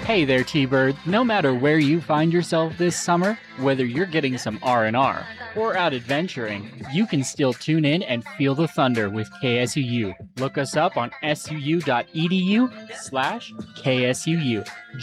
Hey there, T-Bird. No matter where you find yourself this summer, whether you're getting some R&R or out adventuring, you can still tune in and feel the thunder with KSUU. Look us up on suu.edu/KSUU.